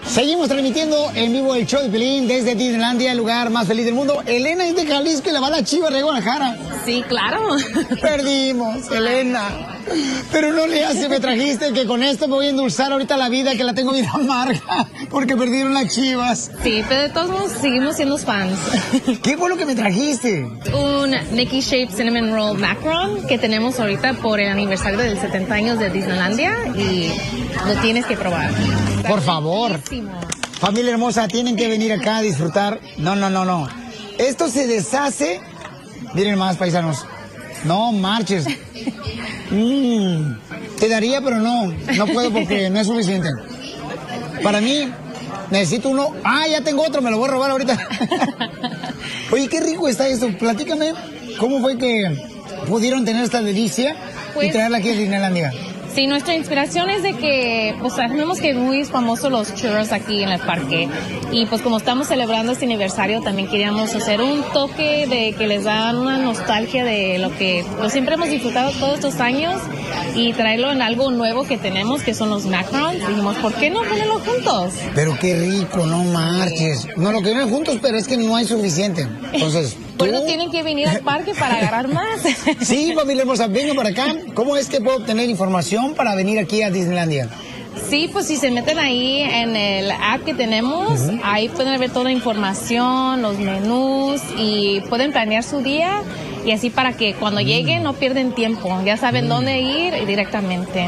Seguimos transmitiendo en vivo el show de Piolín desde Disneylandia, el lugar más feliz del mundo. Elena es de Jalisco y le va a la Chivas de Guadalajara. Sí, claro. Perdimos, Elena. Pero no le hace, me trajiste que con esto me voy a endulzar ahorita la vida, que la tengo bien amarga, porque perdieron las Chivas. Sí, pero de todos modos seguimos siendo fans. ¿Qué fue lo que me trajiste? Un Nicky Shape Cinnamon Roll Macaron que tenemos ahorita por el aniversario del 70 años de Disneylandia y lo tienes que probar. Por favor. Buenísimo. Familia hermosa, tienen que venir acá a disfrutar. No. Esto se deshace. Miren más, paisanos. No marches. Te daría, pero no puedo porque no es suficiente. Para mí, necesito uno. Ah, ya tengo otro, me lo voy a robar ahorita. Oye, qué rico está esto. Platícame, ¿cómo fue que pudieron tener esta delicia y traerla aquí a Disneylandia? Sí, nuestra inspiración es de que, pues sabemos que es muy famosos los churros aquí en el parque y pues como estamos celebrando este aniversario también queríamos hacer un toque de que les da una nostalgia de lo que siempre hemos disfrutado todos estos años y traerlo en algo nuevo que tenemos que son los macarons. Dijimos, ¿por qué no ponerlo juntos? Pero qué rico, no marches. No lo quieren juntos, pero es que no hay suficiente. Entonces... Pues no tienen que venir al parque para agarrar más. Sí, familia hermosa, vengan para acá. ¿Cómo es que puedo obtener información para venir aquí a Disneylandia? Sí, pues si se meten ahí en el app que tenemos, ahí pueden ver toda la información, los menús y pueden planear su día y así para que cuando lleguen no pierden tiempo, ya saben dónde ir directamente.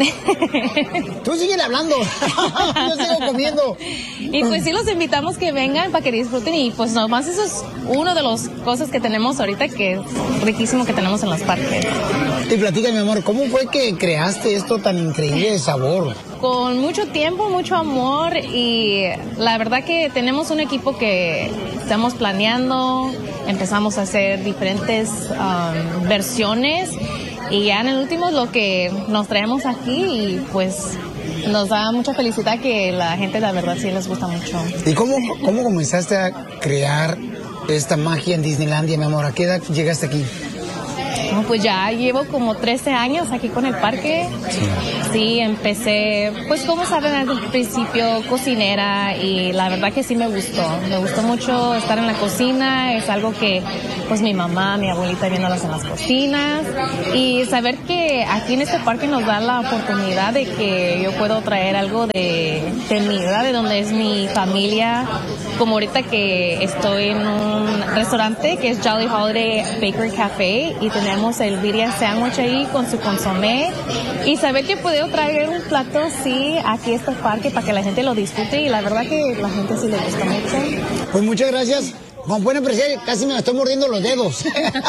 Tú síguele hablando, yo sigo comiendo. Y pues sí los invitamos que vengan para que disfruten y pues nomás eso es una de las cosas que tenemos ahorita que es riquísimo que tenemos en los parques. Y platícame, mi amor, ¿cómo fue que creaste esto tan increíble de sabor? Con mucho tiempo, mucho amor y la verdad que tenemos un equipo que estamos planeando, empezamos a hacer diferentes versiones y ya en el último lo que nos traemos aquí y pues nos da mucha felicidad que la gente la verdad sí les gusta mucho. ¿Y cómo comenzaste a crear esta magia en Disneylandia, mi amor? ¿A qué edad llegaste aquí? Pues ya llevo como 13 años aquí con el parque. Sí, empecé, pues como saben al principio, cocinera y la verdad que sí me gustó. Me gustó mucho estar en la cocina, es algo que pues mi mamá, mi abuelita viéndolas en las cocinas y saber que aquí en este parque nos da la oportunidad de que yo puedo traer algo de mi edad, de donde es mi familia, como ahorita que estoy en un restaurante que es Jolly Holiday Bakery Café y tenemos el birria sandwich ahí con su consomé y saber que puedo traer un plato así aquí a este parque para que la gente lo disfrute y la verdad que la gente sí le gusta mucho. Pues muchas gracias. Como pueden apreciar, casi me estoy mordiendo los dedos.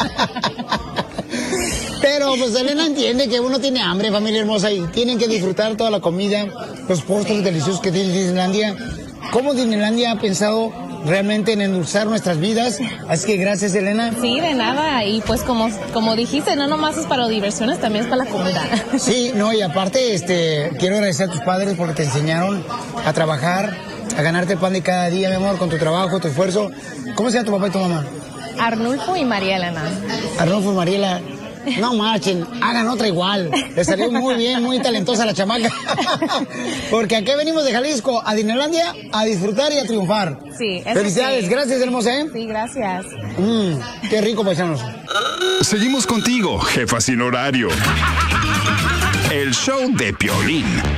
Pero pues Elena entiende que uno tiene hambre, familia hermosa, y tienen que disfrutar toda la comida, los postres deliciosos que tiene Disneylandia. ¿Cómo Disneylandia ha pensado realmente en endulzar nuestras vidas? Así que gracias, Elena. Sí, de nada. Y pues como dijiste, no nomás es para diversiones, también es para la comida. Sí, no, y aparte quiero agradecer a tus padres porque te enseñaron a trabajar, a ganarte el pan de cada día, mi amor, con tu trabajo, tu esfuerzo. ¿Cómo se llama tu papá y tu mamá? Arnulfo y María Elena. Arnulfo y Mariela. No marchen, hagan otra igual. Le salió muy bien, muy talentosa la chamaca. Porque aquí venimos de Jalisco a Disneylandia a disfrutar y a triunfar. Sí, felicidades, sí. Gracias, hermosa, ¿eh? Sí, gracias. Qué rico, paisanos. Seguimos contigo, jefa sin horario. El show de Piolín.